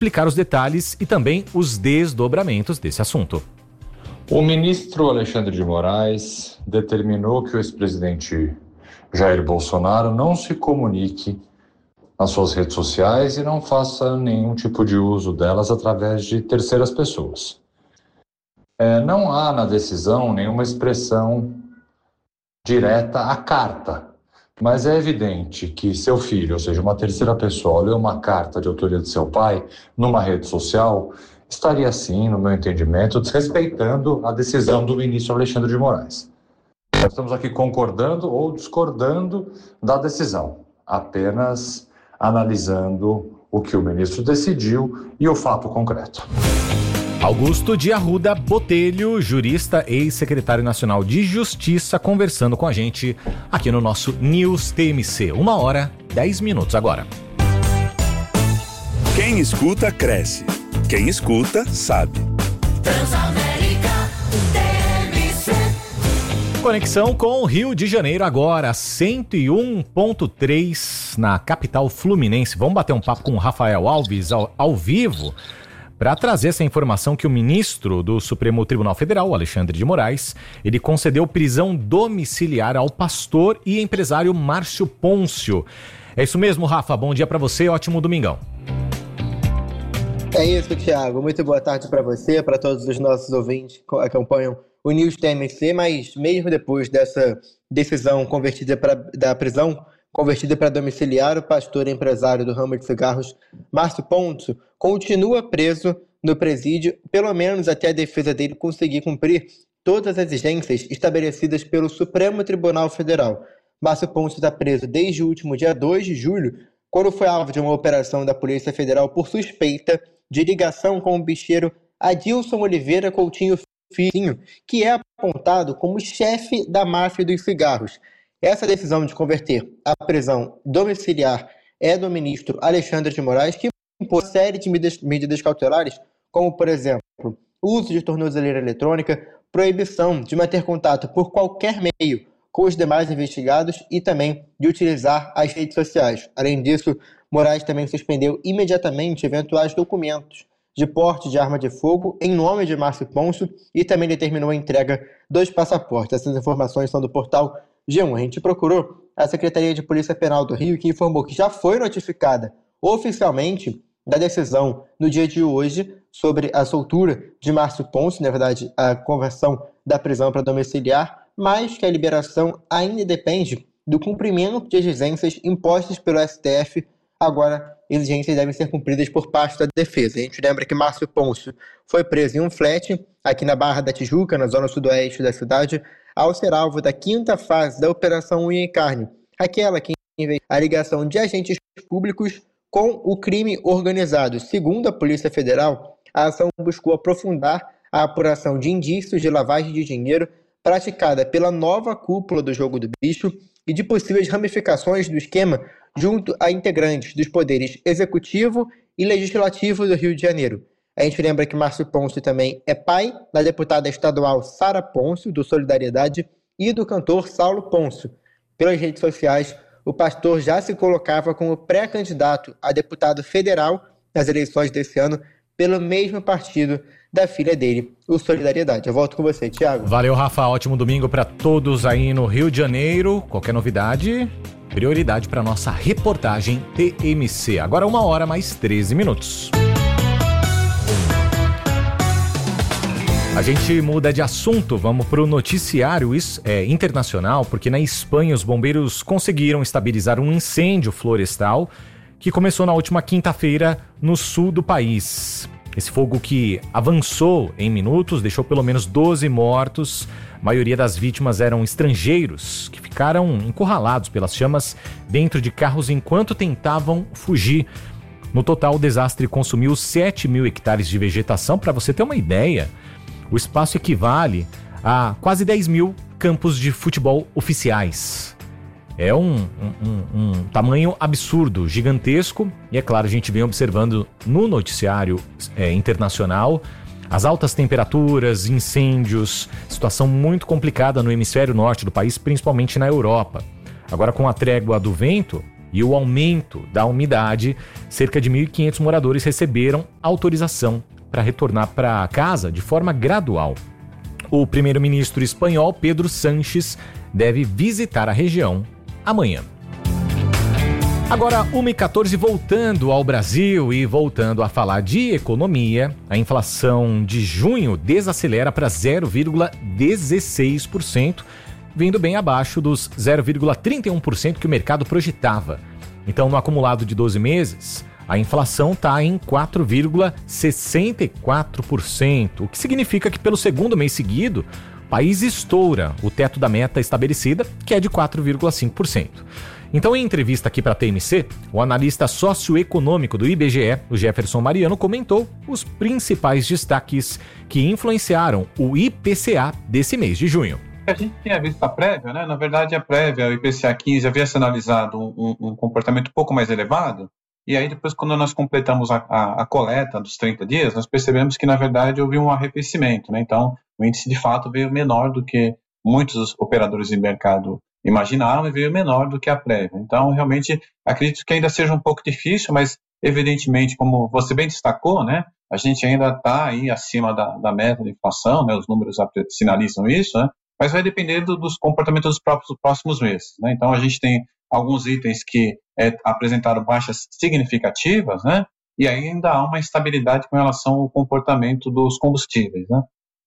explicar os detalhes e também os desdobramentos desse assunto. O ministro Alexandre de Moraes determinou que o ex-presidente Jair Bolsonaro não se comunique nas suas redes sociais e não faça nenhum tipo de uso delas através de terceiras pessoas. Não há na decisão nenhuma expressão direta à carta, mas é evidente que seu filho, ou seja, uma terceira pessoa, leu uma carta de autoria de seu pai numa rede social, estaria sim, no meu entendimento, desrespeitando a decisão do ministro Alexandre de Moraes. Nós estamos aqui concordando ou discordando da decisão, apenas analisando o que o ministro decidiu e o fato concreto. Augusto de Arruda Botelho, jurista, ex-secretário nacional de Justiça, conversando com a gente aqui no nosso News TMC. 1h10 agora. Quem escuta, cresce. Quem escuta, sabe. Transamérica TMC. Conexão com o Rio de Janeiro agora, 101.3 na capital fluminense. Vamos bater um papo com o Rafael Alves ao vivo, para trazer essa informação que o ministro do Supremo Tribunal Federal, Alexandre de Moraes, ele concedeu prisão domiciliar ao pastor e empresário Márcio Pôncio. É isso mesmo, Rafa, bom dia para você, ótimo domingão. É isso, Thiago, muito boa tarde para você, para todos os nossos ouvintes que acompanham o News TMC, mas mesmo depois dessa decisão da prisão convertida para domiciliar, o pastor e empresário do ramo de cigarros, Márcio Pôncio, continua preso no presídio, pelo menos até a defesa dele conseguir cumprir todas as exigências estabelecidas pelo Supremo Tribunal Federal. Márcio Pôncio está preso desde o último dia 2 de julho, quando foi alvo de uma operação da Polícia Federal por suspeita de ligação com o bicheiro Adilson Oliveira Coutinho Filho, que é apontado como chefe da máfia dos cigarros. Essa decisão de converter a prisão domiciliar é do ministro Alexandre de Moraes, que impôs série de medidas cautelares, como, por exemplo, uso de tornozeleira eletrônica, proibição de manter contato por qualquer meio com os demais investigados e também de utilizar as redes sociais. Além disso, Moraes também suspendeu imediatamente eventuais documentos de porte de arma de fogo em nome de Márcio Pôncio e também determinou a entrega dos passaportes. Essas informações são do portal G1. A gente procurou a Secretaria de Polícia Penal do Rio, que informou que já foi notificada oficialmente da decisão no dia de hoje sobre a soltura de Márcio Pôncio, na verdade, a conversão da prisão para domiciliar, mas que a liberação ainda depende do cumprimento de exigências impostas pelo STF. Agora, exigências devem ser cumpridas por parte da defesa. A gente lembra que Márcio Pôncio foi preso em um flat aqui na Barra da Tijuca, na zona sudoeste da cidade, ao ser alvo da 5ª fase da Operação Unha e Carne, aquela que investiga a ligação de agentes públicos com o crime organizado. Segundo a Polícia Federal, a ação buscou aprofundar a apuração de indícios de lavagem de dinheiro praticada pela nova cúpula do Jogo do Bicho e de possíveis ramificações do esquema junto a integrantes dos poderes executivo e legislativo do Rio de Janeiro. A gente lembra que Márcio Pôncio também é pai da deputada estadual Sara Pôncio, do Solidariedade, e do cantor Saulo Pôncio. Pelas redes sociais, o pastor já se colocava como pré-candidato a deputado federal nas eleições desse ano pelo mesmo partido da filha dele, o Solidariedade. Eu volto com você, Thiago. Valeu, Rafa. Ótimo domingo para todos aí no Rio de Janeiro. Qualquer novidade, prioridade para nossa reportagem TMC. Agora 1h mais 13. A gente muda de assunto, vamos para o noticiário internacional, porque na Espanha os bombeiros conseguiram estabilizar um incêndio florestal que começou na última quinta-feira no sul do país. Esse fogo que avançou em minutos deixou pelo menos 12 mortos. A maioria das vítimas eram estrangeiros que ficaram encurralados pelas chamas dentro de carros enquanto tentavam fugir. No total, o desastre consumiu 7.000 hectares de vegetação. Para você ter uma ideia, o espaço equivale a quase 10.000 campos de futebol oficiais. É um tamanho absurdo, gigantesco. E é claro, a gente vem observando no noticiário internacional as altas temperaturas, incêndios, situação muito complicada no hemisfério norte do país, principalmente na Europa. Agora, com a trégua do vento, e o aumento da umidade, cerca de 1.500 moradores receberam autorização para retornar para casa de forma gradual. O primeiro-ministro espanhol, Pedro Sánchez, deve visitar a região amanhã. Agora, 1h14, voltando ao Brasil e voltando a falar de economia, a inflação de junho desacelera para 0,16%, vindo bem abaixo dos 0,31% que o mercado projetava. Então, no acumulado de 12 meses, a inflação está em 4,64%, o que significa que pelo segundo mês seguido, o país estoura o teto da meta estabelecida, que é de 4,5%. Então, em entrevista aqui para a TMC, o analista socioeconômico do IBGE, o Jefferson Mariano, comentou os principais destaques que influenciaram o IPCA desse mês de junho. A gente tinha visto a prévia, né? Na verdade, a prévia, o IPCA 15, havia sinalizado um comportamento um pouco mais elevado, e aí depois, quando nós completamos a coleta dos 30 dias, nós percebemos que, na verdade, houve um arrefecimento, né? Então, o índice, de fato, veio menor do que muitos operadores de mercado imaginavam e veio menor do que a prévia. Então, realmente, acredito que ainda seja um pouco difícil, mas, evidentemente, como você bem destacou, né, a gente ainda está aí acima da meta de inflação, né, os números sinalizam isso, né, mas vai depender dos comportamentos dos próximos meses, né. Então, a gente tem alguns itens que apresentaram baixas significativas, né, e ainda há uma instabilidade com relação ao comportamento dos combustíveis, né.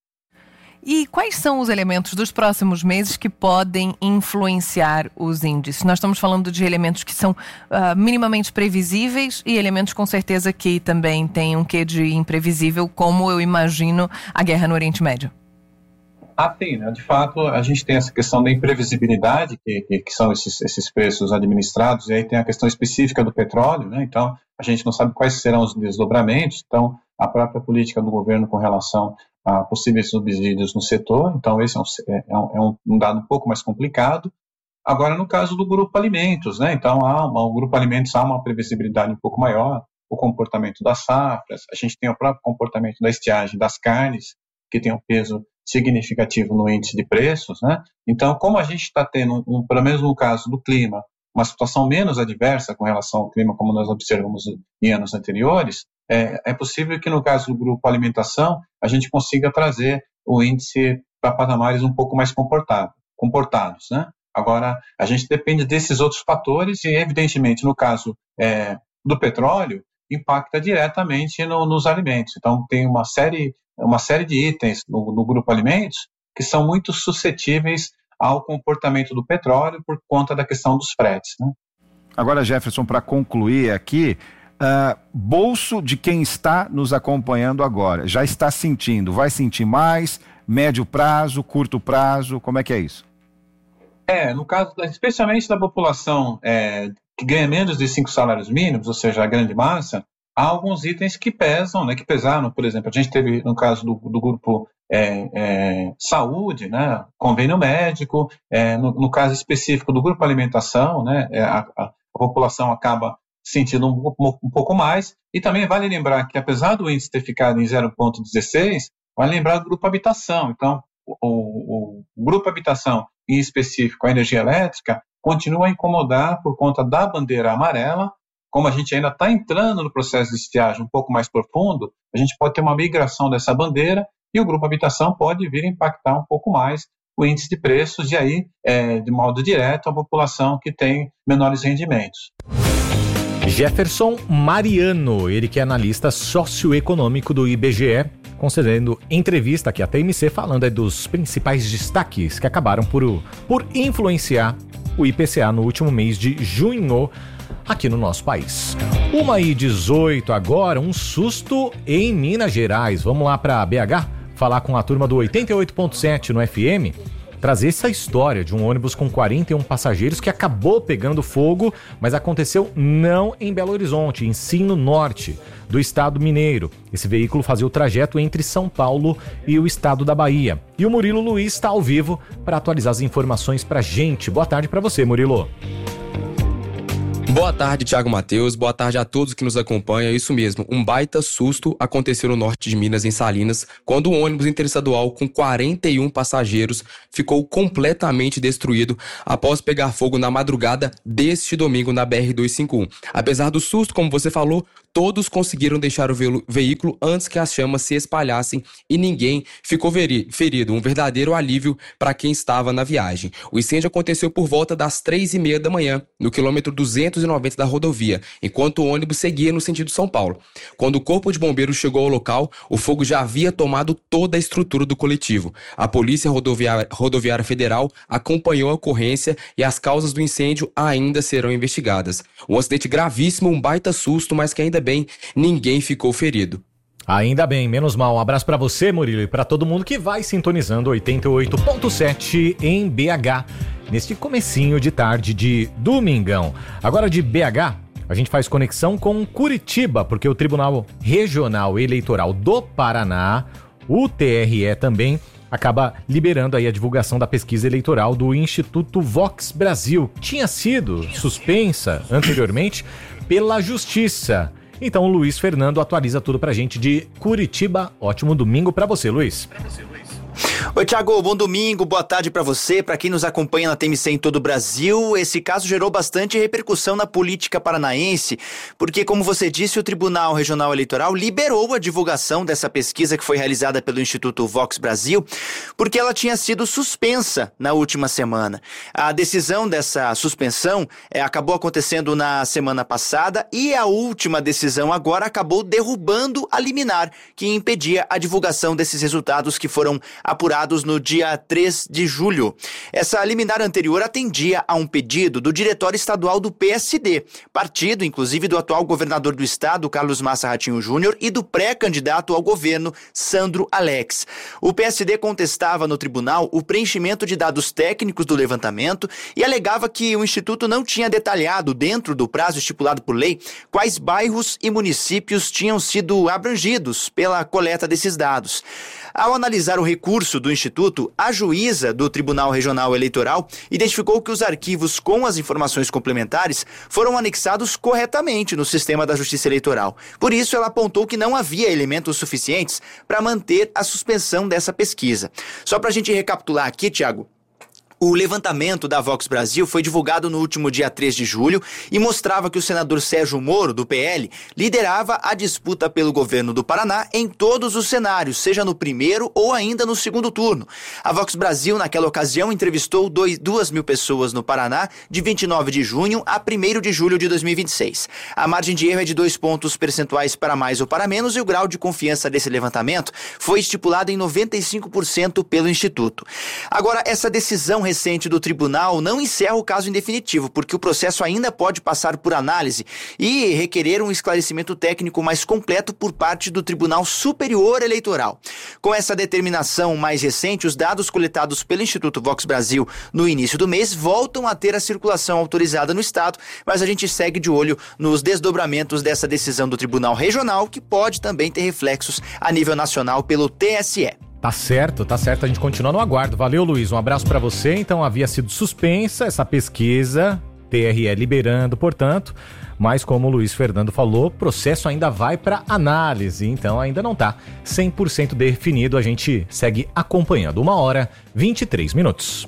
E quais são os elementos dos próximos meses que podem influenciar os índices? Nós estamos falando de elementos que são minimamente previsíveis e elementos com certeza que também têm um quê de imprevisível, como eu imagino a guerra no Oriente Médio. Sim, né? De fato, a gente tem essa questão da imprevisibilidade, que são esses preços administrados, e aí tem a questão específica do petróleo, né? Então, a gente não sabe quais serão os desdobramentos, então, a própria política do governo com relação a possíveis subsídios no setor, então esse é um dado um pouco mais complicado. Agora, no caso do grupo alimentos, né? Então, o grupo alimentos há uma previsibilidade um pouco maior, o comportamento das safras, a gente tem o próprio comportamento da estiagem das carnes, que tem um peso significativo no índice de preços, né? Então, como a gente está tendo, pelo menos no caso do clima, uma situação menos adversa com relação ao clima, como nós observamos em anos anteriores, é possível que no caso do grupo alimentação, a gente consiga trazer o índice para patamares um pouco mais comportados, né? Agora, a gente depende desses outros fatores e, evidentemente, no caso do petróleo, impacta diretamente nos alimentos. Então, tem uma série de itens no grupo alimentos que são muito suscetíveis ao comportamento do petróleo por conta da questão dos fretes, né? Agora, Jefferson, para concluir aqui, bolso de quem está nos acompanhando agora, já está sentindo, vai sentir mais, médio prazo, curto prazo, como é que é isso? No caso, especialmente da população que ganha menos de 5 salários mínimos, ou seja, a grande massa, há alguns itens que pesam, né, que pesaram, por exemplo, a gente teve no caso do grupo saúde, né, convênio médico, no caso específico do grupo alimentação, né, a população acaba sentindo um pouco mais, e também vale lembrar que apesar do índice ter ficado em 0,16, vale lembrar do grupo habitação. Então, o grupo habitação, em específico a energia elétrica, continua a incomodar por conta da bandeira amarela. Como a gente ainda está entrando no processo de estiagem um pouco mais profundo, a gente pode ter uma migração dessa bandeira e o grupo habitação pode vir a impactar um pouco mais o índice de preços e aí, de modo direto, a população que tem menores rendimentos. Jefferson Mariano, ele que é analista socioeconômico do IBGE, concedendo entrevista aqui à TMC, falando dos principais destaques que acabaram por influenciar o IPCA no último mês de junho aqui no nosso país. 1h18 agora, um susto em Minas Gerais. Vamos lá para BH, falar com a turma do 88.7 no FM, trazer essa história de um ônibus com 41 passageiros que acabou pegando fogo, mas aconteceu não em Belo Horizonte, em sim no norte do estado mineiro. Esse veículo fazia o trajeto entre São Paulo e o estado da Bahia. E o Murilo Luiz está ao vivo para atualizar as informações para a gente. Boa tarde para você, Murilo. Boa tarde, Thiago Matheus. Boa tarde a todos que nos acompanham. É isso mesmo, um baita susto aconteceu no norte de Minas, em Salinas, quando um ônibus interestadual com 41 passageiros ficou completamente destruído após pegar fogo na madrugada deste domingo na BR-251. Apesar do susto, como você falou, todos conseguiram deixar o veículo antes que as chamas se espalhassem e ninguém ficou ferido. Um verdadeiro alívio para quem estava na viagem. O incêndio aconteceu por volta das 3h30 da manhã, no quilômetro 290 da rodovia, enquanto o ônibus seguia no sentido São Paulo. Quando o corpo de bombeiros chegou ao local, o fogo já havia tomado toda a estrutura do coletivo. A Polícia Rodoviária Federal acompanhou a ocorrência e as causas do incêndio ainda serão investigadas. Um acidente gravíssimo, um baita susto, mas que ainda bem, ninguém ficou ferido. Ainda bem, menos mal. Um abraço pra você, Murilo, e pra todo mundo que vai sintonizando 88.7 em BH, neste comecinho de tarde de domingão. Agora de BH, a gente faz conexão com Curitiba, porque o Tribunal Regional Eleitoral do Paraná, o TRE também, acaba liberando aí a divulgação da pesquisa eleitoral do Instituto Vox Brasil, que tinha sido suspensa anteriormente pela Justiça. Então o Luiz Fernando atualiza tudo pra gente de Curitiba. Ótimo domingo pra você, Luiz. Oi, Thiago, bom domingo, boa tarde pra você, pra quem nos acompanha na TMC em todo o Brasil. Esse caso gerou bastante repercussão na política paranaense, porque, como você disse, o Tribunal Regional Eleitoral liberou a divulgação dessa pesquisa que foi realizada pelo Instituto Vox Brasil, porque ela tinha sido suspensa na última semana. A decisão dessa suspensão acabou acontecendo na semana passada e a última decisão agora acabou derrubando a liminar que impedia a divulgação desses resultados que foram apurados no dia 3 de julho. Essa liminar anterior atendia a um pedido do Diretório Estadual do PSD, partido, inclusive, do atual governador do estado, Carlos Massa Ratinho Júnior, e do pré-candidato ao governo, Sandro Alex. O PSD contestava no tribunal o preenchimento de dados técnicos do levantamento e alegava que o Instituto não tinha detalhado, dentro do prazo estipulado por lei, quais bairros e municípios tinham sido abrangidos pela coleta desses dados. Ao analisar o recurso do Instituto, a juíza do Tribunal Regional Eleitoral identificou que os arquivos com as informações complementares foram anexados corretamente no sistema da Justiça Eleitoral. Por isso, ela apontou que não havia elementos suficientes para manter a suspensão dessa pesquisa. Só para a gente recapitular aqui, Thiago, o levantamento da Vox Brasil foi divulgado no último dia 3 de julho e mostrava que o senador Sérgio Moro, do PL, liderava a disputa pelo governo do Paraná em todos os cenários, seja no primeiro ou ainda no segundo turno. A Vox Brasil, naquela ocasião, entrevistou 2.000 pessoas no Paraná de 29 de junho a 1º de julho de 2026. A margem de erro é de 2 pontos percentuais para mais ou para menos e o grau de confiança desse levantamento foi estipulado em 95% pelo Instituto. Agora, essa decisão recente do tribunal não encerra o caso em definitivo, porque o processo ainda pode passar por análise e requerer um esclarecimento técnico mais completo por parte do Tribunal Superior Eleitoral. Com essa determinação mais recente, os dados coletados pelo Instituto Vox Brasil no início do mês voltam a ter a circulação autorizada no estado, mas a gente segue de olho nos desdobramentos dessa decisão do Tribunal Regional, que pode também ter reflexos a nível nacional pelo TSE. Tá certo, a gente continua no aguardo. Valeu, Luiz, um abraço pra você. Então, havia sido suspensa essa pesquisa, TRE liberando, portanto, mas como o Luiz Fernando falou, o processo ainda vai pra análise, então ainda não tá 100% definido, a gente segue acompanhando. 1h23.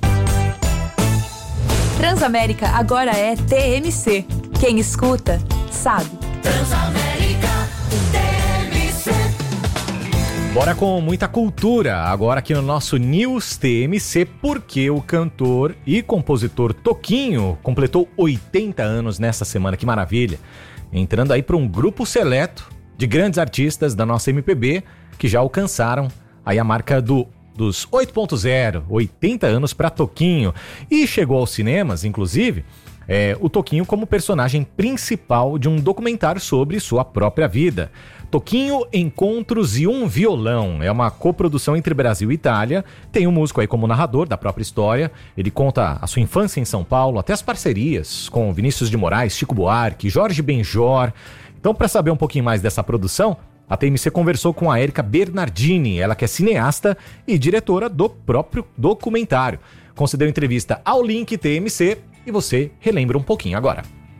Transamérica agora é TMC. Quem escuta, sabe. Transamérica TMC. Bora com muita cultura, agora aqui no nosso News TMC, porque o cantor e compositor Toquinho completou 80 anos nessa semana, que maravilha. Entrando aí para um grupo seleto de grandes artistas da nossa MPB que já alcançaram aí a marca dos 8.0, 80 anos para Toquinho. E chegou aos cinemas, inclusive, o Toquinho como personagem principal de um documentário sobre sua própria vida. Toquinho, Encontros e um Violão. É uma coprodução entre Brasil e Itália. Tem um músico aí como narrador da própria história. Ele conta a sua infância em São Paulo, até as parcerias com Vinícius de Moraes, Chico Buarque, Jorge Benjor. Então, para saber um pouquinho mais dessa produção, a TMC conversou com a Érica Bernardini, ela que é cineasta e diretora do próprio documentário. Concedeu entrevista ao Link TMC e você relembra um pouquinho agora.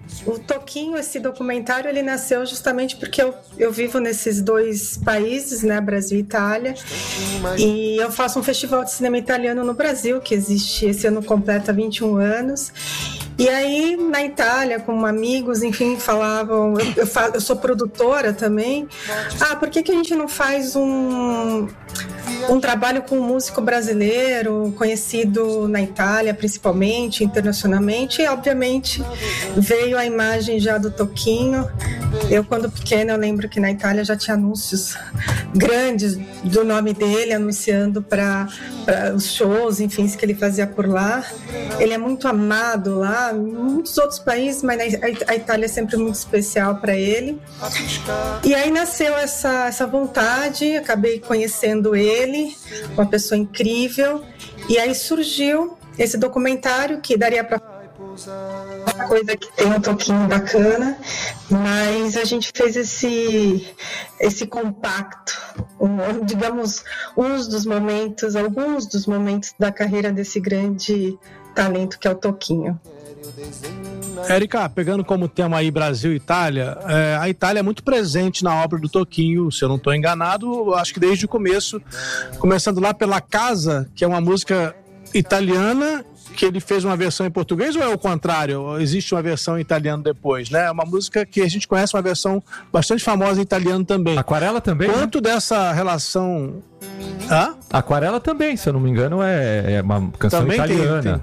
O Toquinho, esse documentário, ele nasceu justamente porque eu vivo nesses dois países, né, Brasil e Itália, e eu faço um festival de cinema italiano no Brasil, que existe, esse ano completa 21 anos, e aí na Itália, com amigos, enfim, falavam, eu sou produtora também, por que a gente não faz um trabalho com um músico brasileiro, conhecido na Itália, principalmente, internacionalmente, e obviamente veio a imagem já do Toquinho. Eu, quando pequena, eu lembro que na Itália já tinha anúncios grandes do nome dele, anunciando para os shows, enfim, que ele fazia por lá. Ele é muito amado lá, em muitos outros países, mas a Itália é sempre muito especial para ele. E aí nasceu essa vontade, acabei conhecendo ele, uma pessoa incrível, e aí surgiu esse documentário que daria para uma coisa que tem um Toquinho bacana, mas a gente fez esse compacto, digamos, alguns dos momentos da carreira desse grande talento que é o Toquinho. Érica, pegando como tema aí Brasil e Itália, a Itália é muito presente na obra do Toquinho, se eu não estou enganado, acho que desde o começo, começando lá pela Casa, que é uma música italiana, que ele fez uma versão em português, ou é o contrário? Existe uma versão em italiano depois, né? É uma música que a gente conhece, uma versão bastante famosa em italiano também. Aquarela também? Quanto dessa relação... Aquarela também, se eu não me engano, é uma canção também italiana.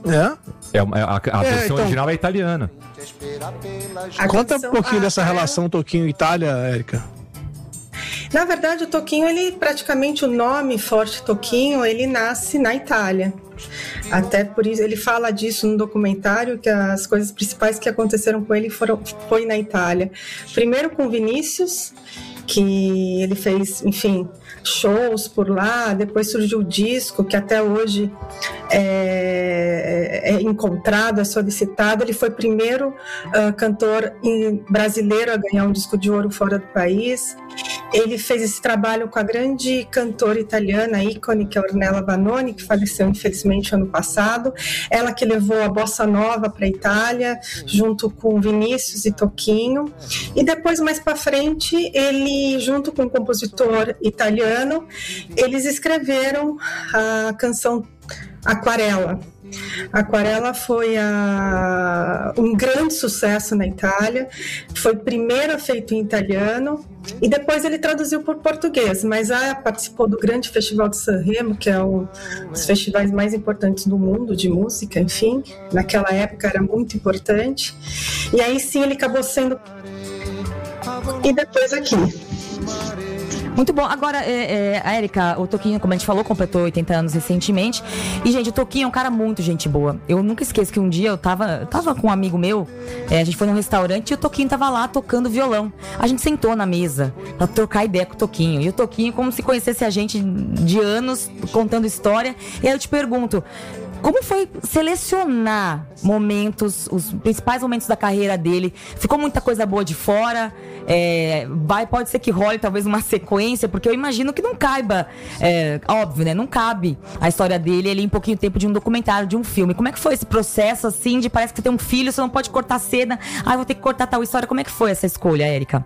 A versão original é italiana. Conta um pouquinho dessa relação Toquinho-Itália, Érica. Na verdade, o Toquinho, ele praticamente, o nome forte Toquinho, ele nasce na Itália. Até por isso, ele fala disso no documentário, que as coisas principais que aconteceram com ele foi na Itália. Primeiro com Vinícius, que ele fez, enfim, shows por lá, depois surgiu o disco, que até hoje é encontrado, é solicitado. Ele foi o primeiro cantor brasileiro a ganhar um disco de ouro fora do país. Ele fez esse trabalho com a grande cantora italiana, ícone, que é a Ornella Vanoni, que faleceu infelizmente ano passado. Ela que levou a bossa nova para a Itália, junto com Vinícius e Toquinho. E depois, mais para frente, ele, junto com um compositor italiano, eles escreveram a canção Aquarela. Aquarela foi um grande sucesso na Itália, foi primeiro feito em italiano e depois ele traduziu por português, mas participou do grande Festival de Sanremo, que é um dos festivais mais importantes do mundo de música, enfim, naquela época era muito importante, e aí sim ele acabou sendo... E depois aqui. Muito bom. Agora, a Érica, o Toquinho, como a gente falou, completou 80 anos recentemente. E, gente, o Toquinho é um cara muito gente boa. Eu nunca esqueço que um dia eu tava com um amigo meu, a gente foi num restaurante e o Toquinho tava lá tocando violão. A gente sentou na mesa pra trocar ideia com o Toquinho. E o Toquinho, como se conhecesse a gente de anos, contando história. E aí eu te pergunto, como foi selecionar momentos, os principais momentos da carreira dele? Ficou muita coisa boa de fora? Pode ser que role talvez uma sequência, porque eu imagino que não caiba, óbvio, né? Não cabe a história dele ali em pouquinho tempo de um documentário, de um filme. Como é que foi esse processo, assim, de parece que você tem um filho, você não pode cortar a cena, vou ter que cortar tal história. Como é que foi essa escolha, Érica?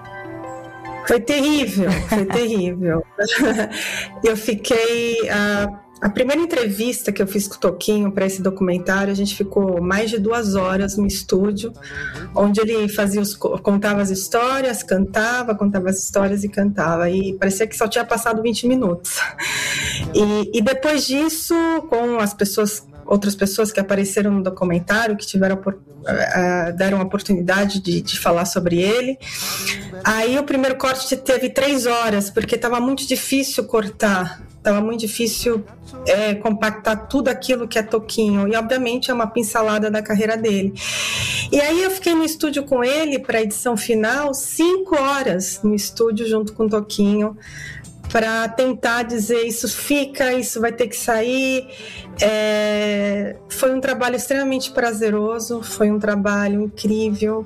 Foi terrível, foi terrível. Eu fiquei... A primeira entrevista que eu fiz com o Toquinho para esse documentário, a gente ficou mais de 2 horas no estúdio, onde ele contava as histórias, contava as histórias e cantava. E parecia que só tinha passado 20 minutos. E depois disso, com outras pessoas que apareceram no documentário, que deram a oportunidade de falar sobre ele. Aí o primeiro corte teve 3 horas, porque estava muito difícil cortar. Estava muito difícil compactar tudo aquilo que é Toquinho. E, obviamente, é uma pincelada da carreira dele. E aí eu fiquei no estúdio com ele para a edição final, 5 horas no estúdio junto com o Toquinho, para tentar dizer isso fica, isso vai ter que sair. Foi um trabalho extremamente prazeroso, foi um trabalho incrível,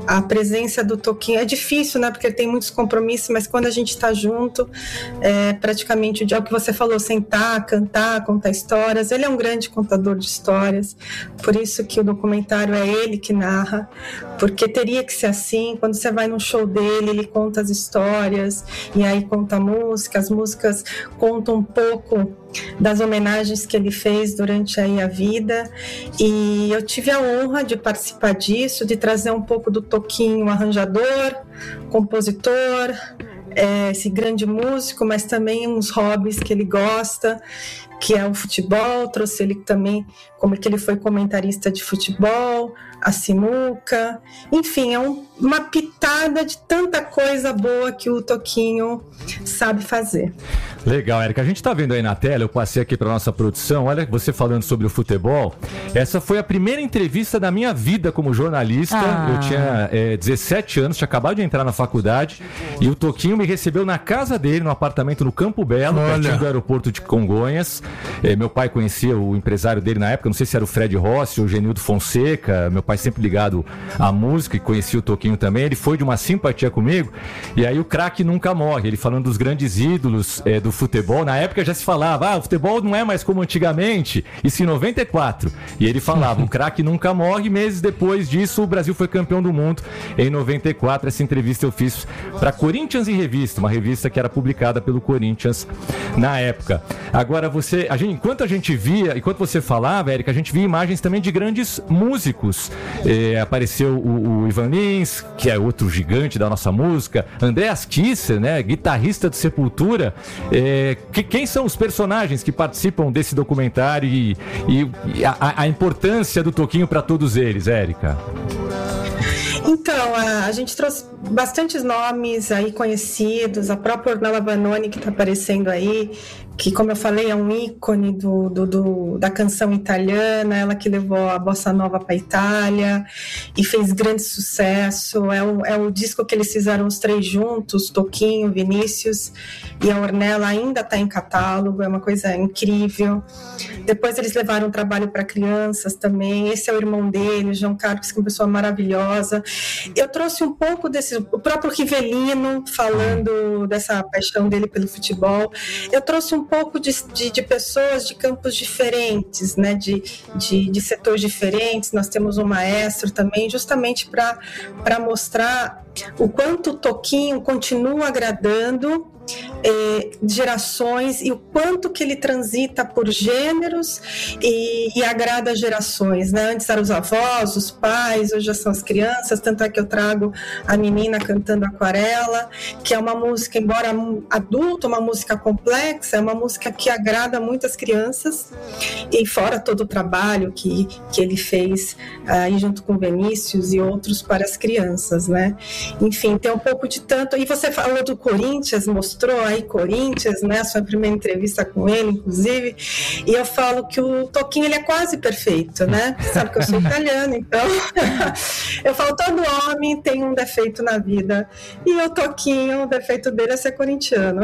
a presença do Toquinho é difícil, né? Porque ele tem muitos compromissos, mas quando a gente está junto, praticamente é o que você falou, sentar, cantar, contar histórias. Ele é um grande contador de histórias, por isso que o documentário é ele que narra, porque teria que ser assim. Quando você vai num show dele, ele conta as histórias, e aí conta a música, as músicas contam um pouco das homenagens que ele fez durante aí a vida, e eu tive a honra de participar disso, de trazer um pouco do Toquinho arranjador, compositor, esse grande músico, mas também uns hobbies que ele gosta, que é o futebol. Trouxe ele também, como que ele foi comentarista de futebol, a sinuca, enfim, é uma pitada de tanta coisa boa que o Toquinho sabe fazer. Legal, Érica. A gente tá vendo aí na tela, eu passei aqui pra nossa produção, olha você falando sobre o futebol. Essa foi a primeira entrevista da minha vida como jornalista. Eu tinha 17 anos, tinha acabado de entrar na faculdade, e o Toquinho me recebeu na casa dele, no apartamento no Campo Belo, pertinho do aeroporto de Congonhas. Meu pai conhecia o empresário dele na época, não sei se era o Fred Rossi ou o Genildo Fonseca. Meu pai sempre ligado à música e conhecia o Toquinho também. Ele foi de uma simpatia comigo, e aí o craque nunca morre, ele falando dos grandes ídolos do futebol. Na época já se falava, o futebol não é mais como antigamente, isso em 94, e ele falava, o craque nunca morre. Meses depois disso, o Brasil foi campeão do mundo em 94. Essa entrevista eu fiz para Corinthians em Revista, uma revista que era publicada pelo Corinthians na época. Agora enquanto a gente via, enquanto você falava, Érica, a gente via imagens também de grandes músicos. Apareceu o Ivan Lins, que é outro gigante da nossa música, Andreas Kisser, né, guitarrista do Sepultura. Quem são os personagens que participam desse documentário e a importância do Toquinho para todos eles, Érica? Então, a gente trouxe bastantes nomes aí conhecidos, a própria Ornella Vanoni, que está aparecendo aí, que, como eu falei, é um ícone da canção italiana, ela que levou a Bossa Nova para a Itália e fez grande sucesso. É o disco que eles fizeram os três juntos, Toquinho, Vinícius e a Ornella, ainda está em catálogo, é uma coisa incrível. Depois eles levaram um trabalho para crianças também. Esse é o irmão dele, João Carlos, que é uma pessoa maravilhosa. Eu trouxe um pouco o próprio Rivelino, falando dessa paixão dele pelo futebol. Eu trouxe um pouco de pessoas de campos diferentes, né, de setores diferentes. Nós temos um maestro também, justamente para mostrar o quanto o Toquinho continua agradando gerações, e o quanto que ele transita por gêneros e agrada gerações, né? Antes eram os avós, os pais, hoje já são as crianças. Tanto é que eu trago a menina cantando Aquarela, que é uma música, embora adulta, uma música complexa, é uma música que agrada muitas crianças, e fora todo o trabalho que ele fez aí junto com Vinícius e outros para as crianças, né? Enfim, tem um pouco de tanto. E você falou do Corinthians, mostrou aí Corinthians, né? A sua primeira entrevista com ele, inclusive. E eu falo que o Toquinho, ele é quase perfeito, né? Sabe que eu sou italiana, então eu falo, todo homem tem um defeito na vida, e o Toquinho, o defeito dele é ser corintiano.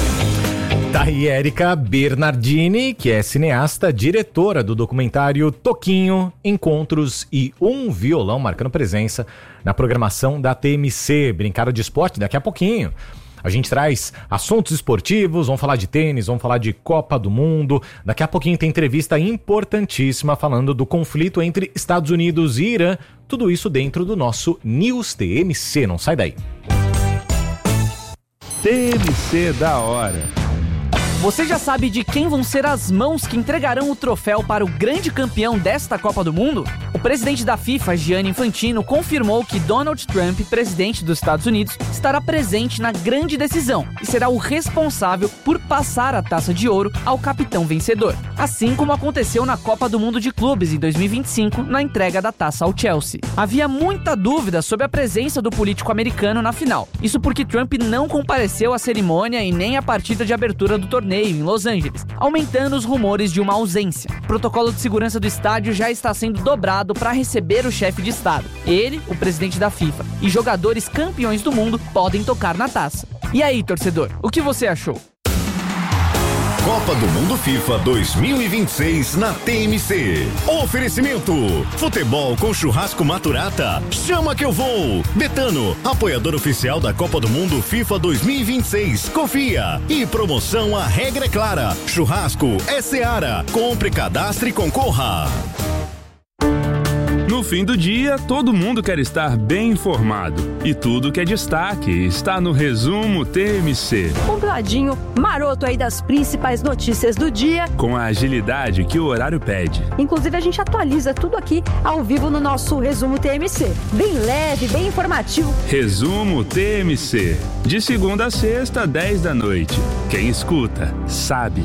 Tá aí Érica Bernardini, que é cineasta, diretora do documentário Toquinho, Encontros e um Violão, marcando presença na programação da TMC. Brincaram de esporte daqui a pouquinho. A gente traz assuntos esportivos, vamos falar de tênis, vamos falar de Copa do Mundo. Daqui a pouquinho tem entrevista importantíssima falando do conflito entre Estados Unidos e Irã. Tudo isso dentro do nosso News TMC, não sai daí. TMC da hora. Você já sabe de quem vão ser as mãos que entregarão o troféu para o grande campeão desta Copa do Mundo? O presidente da FIFA, Gianni Infantino, confirmou que Donald Trump, presidente dos Estados Unidos, estará presente na grande decisão e será o responsável por passar a taça de ouro ao capitão vencedor, assim como aconteceu na Copa do Mundo de Clubes em 2025, na entrega da taça ao Chelsea. Havia muita dúvida sobre a presença do político americano na final, isso porque Trump não compareceu à cerimônia e nem à partida de abertura do torneio em Los Angeles, aumentando os rumores de uma ausência. O protocolo de segurança do estádio já está sendo dobrado para receber o chefe de estado. Ele, o presidente da FIFA, e jogadores campeões do mundo podem tocar na taça. E aí, torcedor, o que você achou? Copa do Mundo FIFA 2026 na TMC. Oferecimento: futebol com churrasco Maturata. Chama que eu vou. Betano, apoiador oficial da Copa do Mundo FIFA 2026. Confia. E promoção A Regra é Clara. Churrasco é Seara. Compre, cadastre e concorra. No fim do dia, todo mundo quer estar bem informado. E tudo que é destaque está no Resumo TMC. Um ladinho maroto aí das principais notícias do dia. Com a agilidade que o horário pede. Inclusive, a gente atualiza tudo aqui ao vivo no nosso Resumo TMC. Bem leve, bem informativo. Resumo TMC. De segunda a sexta, 10 da noite. Quem escuta, sabe.